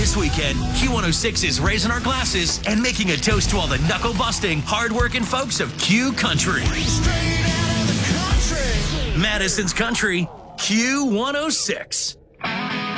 This weekend, Q106 is raising our glasses and making a toast to all the knuckle-busting, hard-working folks of Q Country. Madison's Country, Q106.